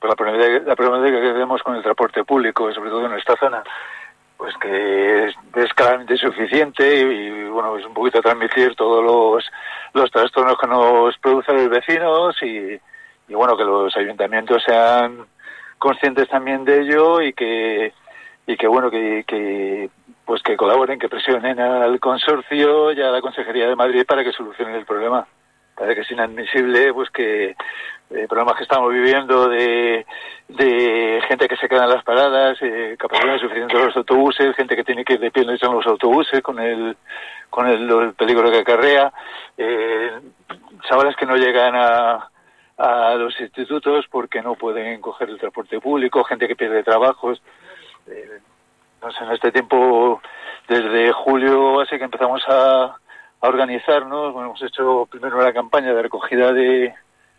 la problemática que tenemos con el transporte público, sobre todo en esta zona, pues que es claramente insuficiente y bueno, es un poquito transmitir todos los trastornos que nos producen los vecinos y bueno, que los ayuntamientos sean conscientes también de ello y que bueno, que pues que colaboren, que presionen al consorcio y a la Consejería de Madrid para que solucionen el problema. Parece que es inadmisible pues que problemas que estamos viviendo de gente que se queda en las paradas, capacidad insuficiente de los autobuses, gente que tiene que ir de pie en los autobuses con el peligro que acarrea, chavales que no llegan a los institutos porque no pueden coger el transporte público, gente que pierde trabajos. No sé, en este tiempo, desde julio así que empezamos a organizarnos. Bueno, hemos hecho primero una campaña de recogida de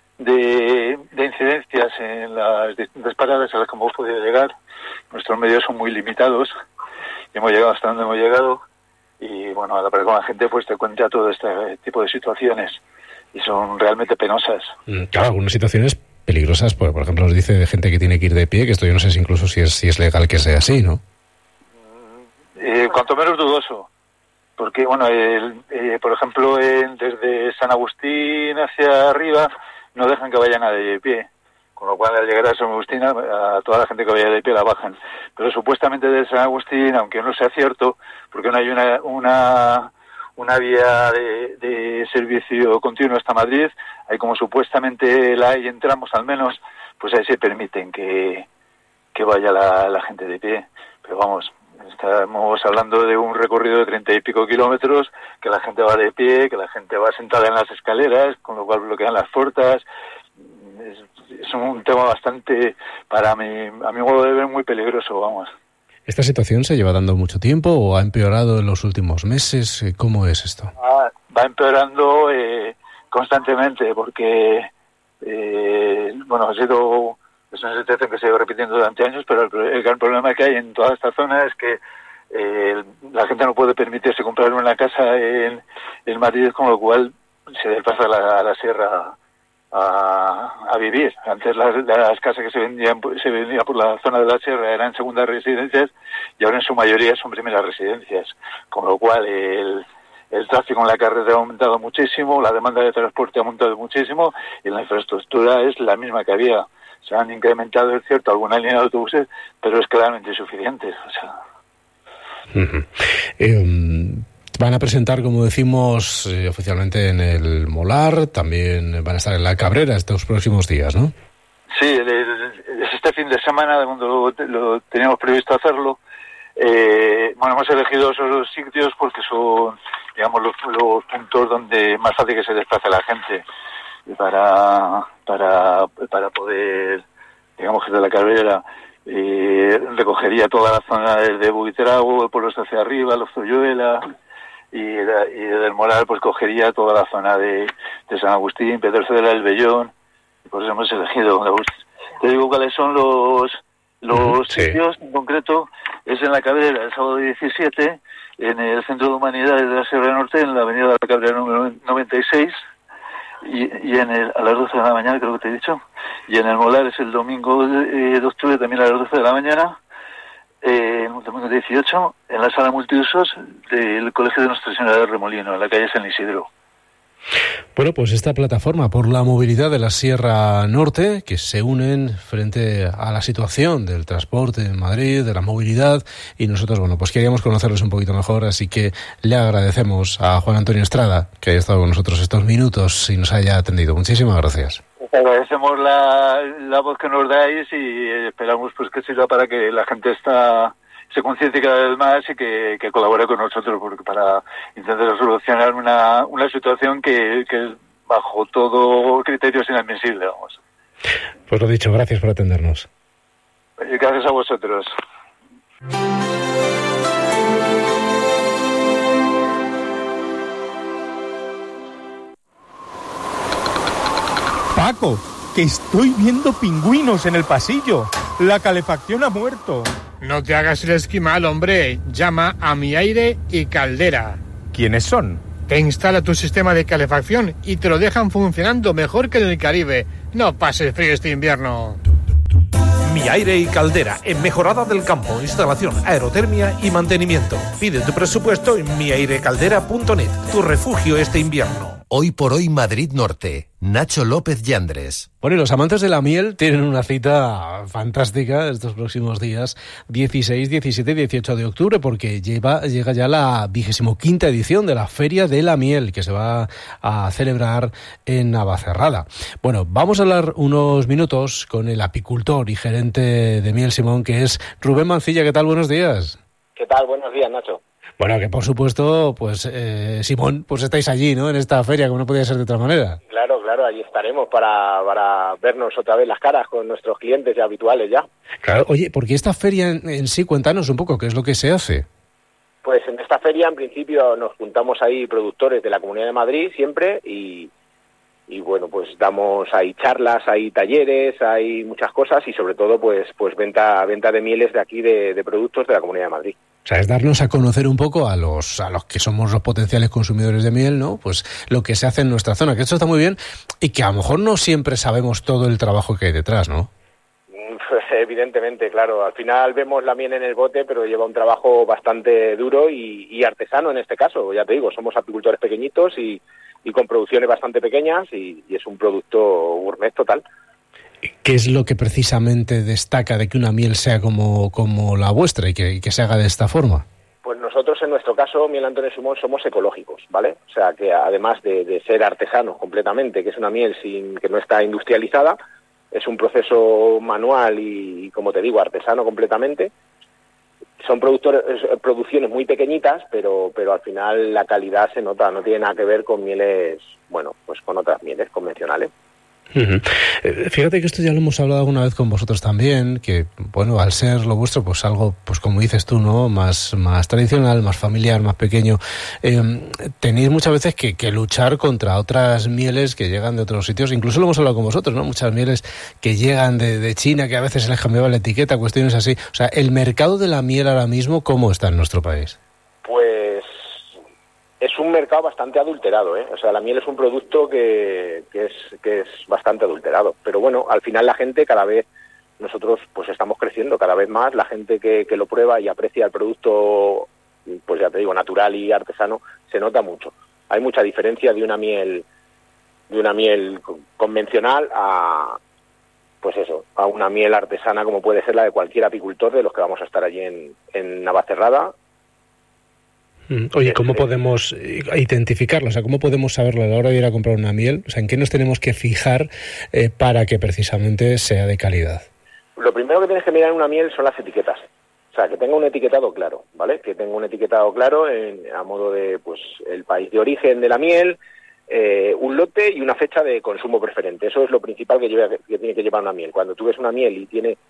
incidencias en las distintas paradas a las que hemos podido llegar. Nuestros medios son muy limitados y hemos llegado hasta donde hemos llegado y bueno, a la par con la gente pues te cuenta todo este tipo de situaciones y son realmente penosas. Claro, algunas situaciones peligrosas, por ejemplo nos dice de gente que tiene que ir de pie, que esto yo no sé si incluso si es legal que sea así, ¿no? Cuanto menos dudoso. Porque, bueno, por ejemplo, desde San Agustín hacia arriba no dejan que vaya nadie de pie. Con lo cual, al llegar a San Agustín, a toda la gente que vaya de pie la bajan. Pero supuestamente de San Agustín, aunque no sea cierto, porque no hay una vía de servicio continuo hasta Madrid, hay como supuestamente la hay en tramos al menos, pues ahí se permiten que vaya la gente de pie. Pero vamos, estamos hablando de un recorrido de 30 y pico kilómetros, que la gente va de pie, que la gente va sentada en las escaleras, con lo cual bloquean las puertas. Es un tema bastante, a mi modo de ver, muy peligroso, vamos. ¿Esta situación se lleva dando mucho tiempo o ha empeorado en los últimos meses? ¿Cómo es esto? Va empeorando constantemente porque, bueno, es una situación que se lleva repitiendo durante años, pero el gran problema que hay en toda esta zona es que la gente no puede permitirse comprar una casa en Madrid, con lo cual se desplaza a la sierra a vivir. Antes las casas que se vendían por la zona de la sierra eran segundas residencias y ahora en su mayoría son primeras residencias, con lo cual el tráfico en la carretera ha aumentado muchísimo, la demanda de transporte ha aumentado muchísimo y la infraestructura es la misma que había. Se han incrementado, es cierto, alguna línea de autobuses, pero es claramente insuficiente. O sea. Van a presentar, como decimos, oficialmente en el Molar, también van a estar en la Cabrera estos próximos días, ¿no? Sí, es este fin de semana, cuando lo teníamos previsto hacerlo. Bueno, hemos elegido esos sitios porque son, digamos, los puntos donde más fácil que se desplace la gente. Para poder, digamos, que de la Cabrera recogería toda la zona desde Buitrago, pueblos hacia arriba, Los Zoyuela, y desde el Moral pues cogería toda la zona de San Agustín, Pedrozuela, El Vellón, y por eso hemos elegido. Te digo cuáles son los sitios en concreto. Es en la Cabrera, el sábado 17, en el Centro de Humanidades de la Sierra Norte, en la avenida de la Cabrera número 96, y a las 12 de la mañana, creo que te he dicho. Y en el Molar es el domingo de octubre, también a las 12 de la mañana, el domingo 18, en la sala multiusos del Colegio de Nuestra Señora de Remolino, en la calle San Isidro. Bueno, pues esta plataforma por la movilidad de la Sierra Norte, que se unen frente a la situación del transporte en Madrid, de la movilidad, y nosotros, bueno, pues queríamos conocerlos un poquito mejor, así que le agradecemos a Juan Antonio Estrada que haya estado con nosotros estos minutos y nos haya atendido. Muchísimas gracias. Agradecemos la voz que nos dais y esperamos pues que sirva para que la gente se conciencie cada vez más y que colabore con nosotros porque para intentar solucionar una situación que bajo todo criterio es inadmisible, vamos. Pues lo dicho, gracias por atendernos. Gracias a vosotros. Paco, que estoy viendo pingüinos en el pasillo. La calefacción ha muerto. No te hagas el esquimal, hombre. Llama a Mi Aire y Caldera. ¿Quiénes son? Te instala tu sistema de calefacción y te lo dejan funcionando mejor que en el Caribe. No pases frío este invierno. Mi Aire y Caldera, en Mejorada del Campo, instalación, aerotermia y mantenimiento. Pide tu presupuesto en miairecaldera.net, tu refugio este invierno. Hoy por hoy Madrid Norte, Nacho López Yandres. Bueno, y los amantes de la miel tienen una cita fantástica estos próximos días, 16, 17 y 18 de octubre, porque llega ya la 25ª edición de la Feria de la Miel, que se va a celebrar en Navacerrada. Bueno, vamos a hablar unos minutos con el apicultor y gerente de Miel Simón, que es Rubén Mancilla. ¿Qué tal? Buenos días. ¿Qué tal? Buenos días, Nacho. Bueno, que por supuesto, pues Simón, pues estáis allí, ¿no? En esta feria, como no podía ser de otra manera. Claro, allí estaremos para vernos otra vez las caras con nuestros clientes ya habituales ya. Claro, oye, porque esta feria en sí, cuéntanos un poco qué es lo que se hace. Pues en esta feria, en principio, nos juntamos ahí productores de la Comunidad de Madrid siempre y bueno, pues damos ahí charlas, hay talleres, hay muchas cosas y sobre todo pues venta de mieles de aquí de productos de la Comunidad de Madrid. O sea, es darnos a conocer un poco a los que somos los potenciales consumidores de miel, ¿no? Pues lo que se hace en nuestra zona, que esto está muy bien y que a lo mejor no siempre sabemos todo el trabajo que hay detrás, ¿no? Pues evidentemente, claro. Al final vemos la miel en el bote, pero lleva un trabajo bastante duro y artesano en este caso. Ya te digo, somos apicultores pequeñitos y con producciones bastante pequeñas y es un producto gourmet total. ¿Qué es lo que precisamente destaca de que una miel sea como la vuestra y que se haga de esta forma? Pues nosotros, en nuestro caso, Miel Antonio Simón, somos ecológicos, ¿vale? O sea, que además de ser artesanos completamente, que es una miel que no está industrializada, es un proceso manual y, como te digo, artesano completamente. Son producciones muy pequeñitas, pero al final la calidad se nota, no tiene nada que ver con mieles, bueno, pues con otras mieles convencionales. Uh-huh. Fíjate que esto ya lo hemos hablado alguna vez con vosotros también, que bueno, al ser lo vuestro, pues algo, pues como dices tú, ¿no? Más tradicional, más familiar, más pequeño, tenéis muchas veces que luchar contra otras mieles que llegan de otros sitios, incluso lo hemos hablado con vosotros, ¿no? Muchas mieles que llegan de China, que a veces se les cambiaba la etiqueta, cuestiones así. O sea, el mercado de la miel ahora mismo, ¿cómo está en nuestro país? Pues es un mercado bastante adulterado, ¿eh? O sea, la miel es un producto que es bastante adulterado. Pero bueno, al final la gente cada vez, nosotros pues estamos creciendo cada vez más, la gente que lo prueba y aprecia el producto, pues ya te digo, natural y artesano, se nota mucho. Hay mucha diferencia de una miel convencional a una miel artesana como puede ser la de cualquier apicultor de los que vamos a estar allí en Navacerrada. Oye, ¿cómo podemos identificarlo? O sea, ¿cómo podemos saberlo a la hora de ir a comprar una miel? O sea, ¿en qué nos tenemos que fijar para que precisamente sea de calidad? Lo primero que tienes que mirar en una miel son las etiquetas. O sea, que tenga un etiquetado claro, ¿vale? Que tenga un etiquetado claro a modo de, pues, el país de origen de la miel, un lote y una fecha de consumo preferente. Eso es lo principal que tiene que llevar una miel. Cuando tú ves una miel y tiene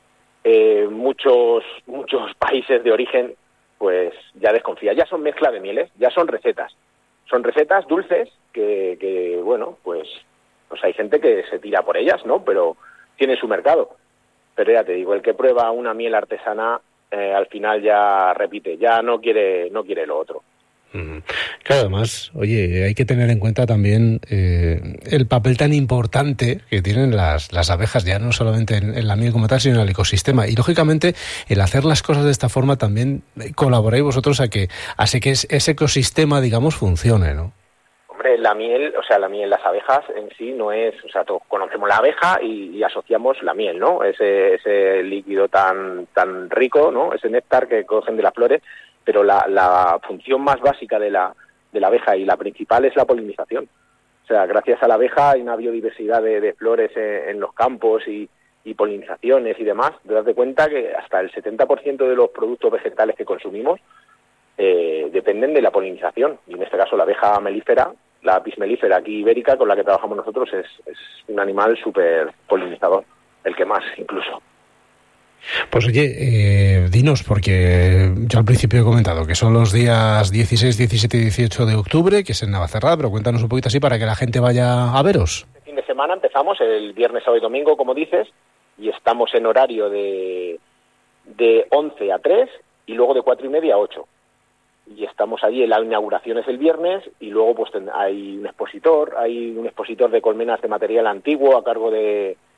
muchos países de origen, pues ya desconfía. Ya son mezcla de mieles, ya son recetas. Son recetas dulces que bueno, pues hay gente que se tira por ellas, ¿no? Pero tiene su mercado. Pero ya te digo, el que prueba una miel artesana, al final ya repite, ya no quiere lo otro. Claro, además, oye, hay que tener en cuenta también el papel tan importante que tienen las abejas, ya no solamente en la miel como tal, sino en el ecosistema. Y, lógicamente, el hacer las cosas de esta forma también colaboráis vosotros a que ese ecosistema, digamos, funcione, ¿no? Hombre, la miel, las abejas en sí no es, o sea, todos conocemos la abeja y asociamos la miel, ¿no? Ese líquido tan rico, ¿no? Ese néctar que cogen de las flores. Pero la función más básica de la abeja y la principal es la polinización. O sea, gracias a la abeja hay una biodiversidad de flores en los campos y polinizaciones y demás. Te das cuenta que hasta el 70% de los productos vegetales que consumimos dependen de la polinización. Y en este caso la abeja melífera, la apis melífera aquí ibérica, con la que trabajamos nosotros, es un animal súper polinizador, el que más incluso. Pues oye, dinos, porque yo al principio he comentado que son los días 16, 17 y 18 de octubre, que es en Navacerrada, pero cuéntanos un poquito así para que la gente vaya a veros. Este fin de semana empezamos el viernes, sábado y domingo, como dices, y estamos en horario de 11 a 3 y luego de 4:30 a 8. Y estamos allí, la inauguración es el viernes y luego pues hay un expositor de colmenas de material antiguo a cargo de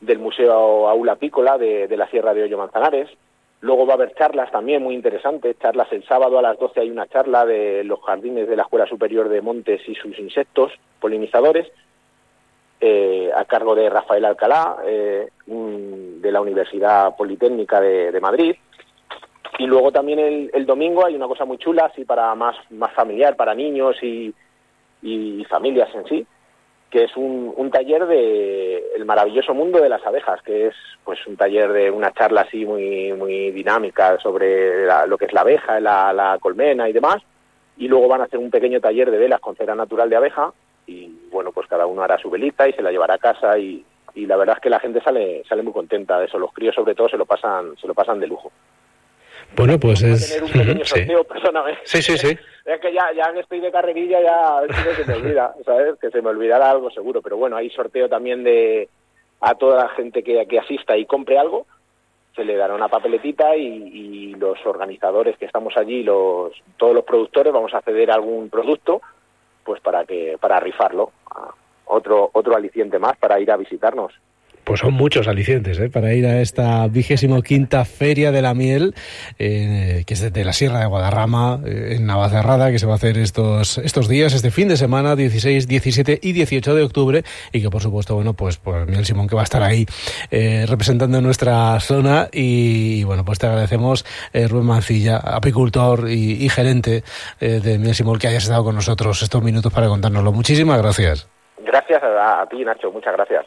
del Museo Aula Pícola de la Sierra de Hoyo Manzanares. Luego va a haber charlas también muy interesantes, charlas el sábado a las 12 hay una charla de los jardines de la Escuela Superior de Montes y sus insectos polinizadores, a cargo de Rafael Alcalá, de la Universidad Politécnica de Madrid. Y luego también el domingo hay una cosa muy chula, así para más familiar, para niños y familias en sí, que es un taller de el maravilloso mundo de las abejas, que es pues un taller de una charla así muy dinámica sobre lo que es la abeja, la colmena y demás. Y luego van a hacer un pequeño taller de velas con cera natural de abeja y bueno, pues cada uno hará su velita y se la llevará a casa y la verdad es que la gente sale muy contenta de eso. Los críos sobre todo se lo pasan de lujo. Bueno, pues vamos a tener un pequeño sorteo, perdóname. Sí. Es que ya estoy de carrerilla, ya a ver si se me olvida, ¿sabes? Que se me olvidará algo seguro, pero bueno, hay sorteo también a toda la gente que asista y compre algo, se le dará una papeletita y los organizadores que estamos allí, todos los productores, vamos a ceder algún producto, pues para rifarlo, otro aliciente más para ir a visitarnos. Pues son muchos alicientes para ir a esta 25ª Feria de la Miel, que es desde la Sierra de Guadarrama, en Navacerrada, que se va a hacer estos días, este fin de semana, 16, 17 y 18 de octubre, y que por supuesto, bueno, pues Miel Simón, que va a estar ahí representando nuestra zona, y bueno, pues te agradecemos, Rubén Mancilla, apicultor y gerente de Miel Simón, que hayas estado con nosotros estos minutos para contárnoslo. Muchísimas gracias. Gracias a ti, Nacho, muchas gracias.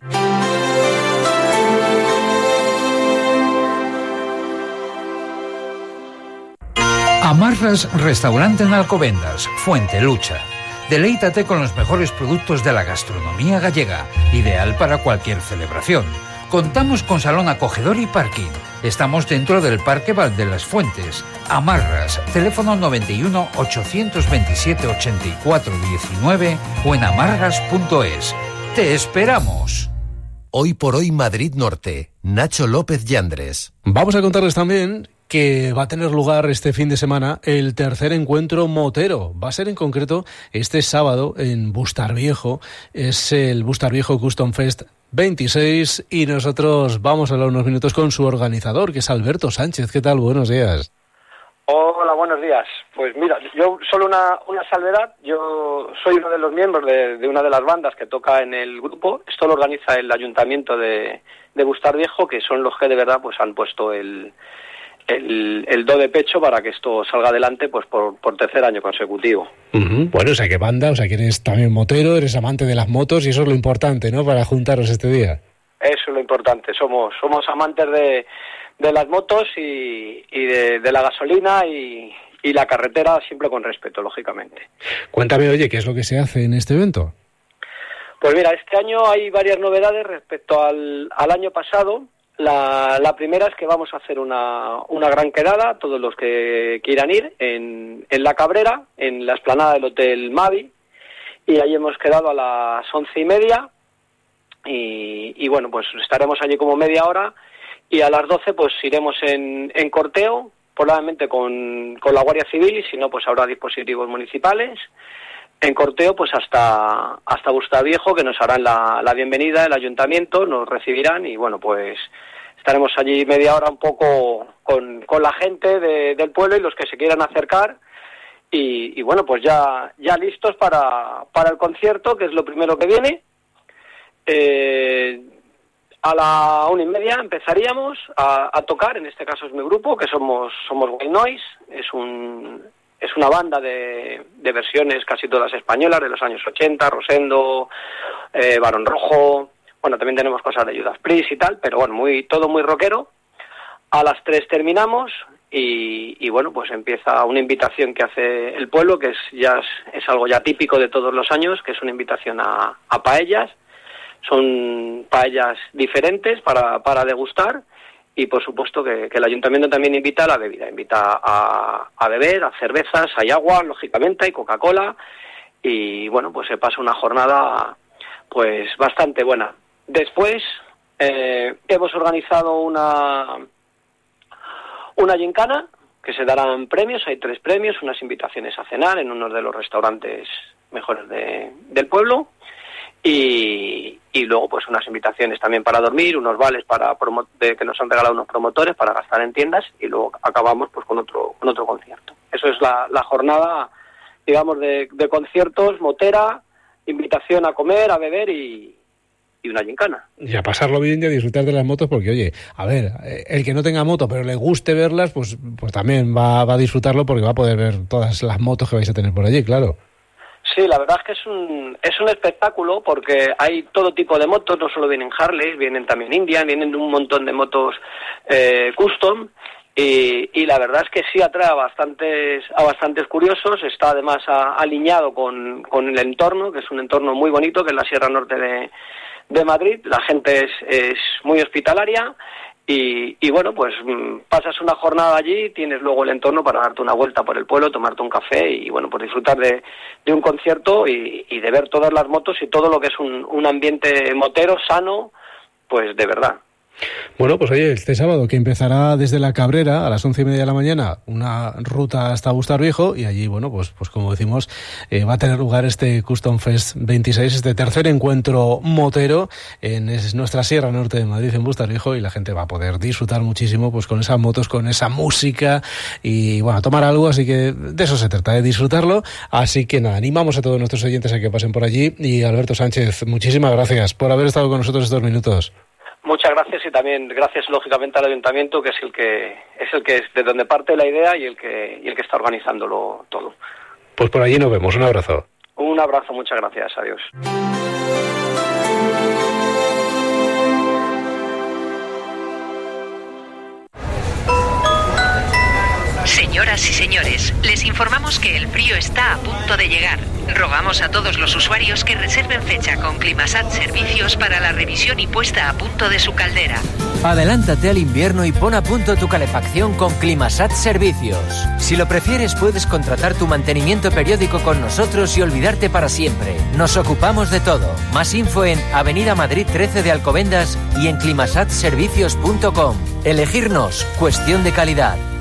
Amarras Restaurante en Alcobendas, Fuente Lucha. Deleítate con los mejores productos de la gastronomía gallega, ideal para cualquier celebración. Contamos con salón acogedor y parking. Estamos dentro del Parque Val de las Fuentes. Amarras, teléfono 91 827 84 19 o en amarras.es. ¡Te esperamos! Hoy por hoy Madrid Norte, Nacho López Yandres. Vamos a contarles también que va a tener lugar este fin de semana el tercer encuentro motero. Va a ser en concreto este sábado en Bustarviejo. Es el Bustarviejo Custom Fest 26 y nosotros vamos a hablar unos minutos con su organizador, que es Alberto Sánchez. ¿Qué tal? Buenos días. Hola, buenos días. Pues mira, yo solo una salvedad. Yo soy uno de los miembros de una de las bandas que toca en el grupo. Esto lo organiza el ayuntamiento de Bustarviejo, que son los que de verdad pues han puesto el do de pecho para que esto salga adelante pues por tercer año consecutivo. Uh-huh. Bueno, o sea, ¿qué banda? O sea, que eres también motero, eres amante de las motos y eso es lo importante, ¿no? Para juntaros este día. Eso es lo importante. Somos amantes de las motos y de la gasolina y la carretera, siempre con respeto, lógicamente. Cuéntame, oye, ¿qué es lo que se hace en este evento? Pues mira, este año hay varias novedades respecto al año pasado. La primera es que vamos a hacer una gran quedada, todos los que quieran ir, en La Cabrera, en la explanada del Hotel Mavi, y ahí hemos quedado a las 11:30, y bueno, pues estaremos allí como media hora, y a las 12 pues iremos en corteo, probablemente con la Guardia Civil, y si no pues habrá dispositivos municipales, en corteo pues hasta Bustarviejo, que nos harán la bienvenida, el ayuntamiento, nos recibirán y bueno, pues estaremos allí media hora un poco con la gente del pueblo y los que se quieran acercar y bueno, pues ya listos para el concierto, que es lo primero que viene. A la 1:30 empezaríamos a tocar, en este caso es mi grupo, que somos White Noise, es una banda de versiones casi todas españolas de los años 80, Rosendo, Barón Rojo, bueno, también tenemos cosas de Judas Priest y tal, pero bueno, todo muy rockero. A las 3 terminamos y bueno, pues empieza una invitación que hace el pueblo, que es algo ya típico de todos los años, que es una invitación a paellas. Son paellas diferentes para degustar. Y por supuesto que el ayuntamiento también invita a la bebida, invita a beber, a cervezas, hay agua, lógicamente, hay Coca-Cola, y bueno, pues se pasa una jornada pues bastante buena. Después hemos organizado una gincana, que se darán premios, hay 3 premios, unas invitaciones a cenar en uno de los restaurantes mejores del pueblo, y luego pues unas invitaciones también para dormir, unos vales que nos han regalado unos promotores para gastar en tiendas, y luego acabamos pues con otro concierto. Eso es la jornada, digamos, de conciertos, motera, invitación a comer, a beber y una gincana. Y a pasarlo bien y a disfrutar de las motos, porque oye, a ver, el que no tenga moto pero le guste verlas, pues también va a disfrutarlo, porque va a poder ver todas las motos que vais a tener por allí, claro. Sí, la verdad es que es un espectáculo, porque hay todo tipo de motos, no solo vienen Harley, vienen también Indian, vienen un montón de motos custom, y la verdad es que sí atrae a bastantes curiosos. Está además alineado con el entorno, que es un entorno muy bonito, que es la Sierra Norte de Madrid. La gente es muy hospitalaria y bueno, pues pasas una jornada allí, tienes luego el entorno para darte una vuelta por el pueblo, tomarte un café y bueno, pues disfrutar de un concierto y de ver todas las motos y todo lo que es un ambiente motero sano, pues de verdad. Bueno, pues oye, este sábado que empezará desde La Cabrera a las 11:30 de la mañana una ruta hasta Bustarviejo, y allí, bueno, pues como decimos, va a tener lugar este Custom Fest 26, este tercer encuentro motero en nuestra Sierra Norte de Madrid, en Bustarviejo, y la gente va a poder disfrutar muchísimo pues con esas motos, con esa música y bueno, tomar algo, así que de eso se trata, de disfrutarlo. Así que nada, animamos a todos nuestros oyentes a que pasen por allí. Y Alberto Sánchez, muchísimas gracias por haber estado con nosotros estos minutos. Muchas gracias, y también gracias lógicamente al Ayuntamiento, que es el que es de donde parte la idea y el que está organizándolo todo. Pues por allí nos vemos, un abrazo. Un abrazo, muchas gracias, adiós. Señoras y señores, les informamos que el frío está a punto de llegar. Rogamos a todos los usuarios que reserven fecha con Climasat Servicios para la revisión y puesta a punto de su caldera. Adelántate al invierno y pon a punto tu calefacción con Climasat Servicios. Si lo prefieres, puedes contratar tu mantenimiento periódico con nosotros y olvidarte para siempre. Nos ocupamos de todo. Más info en Avenida Madrid 13 de Alcobendas y en climasatservicios.com. Elegirnos, cuestión de calidad.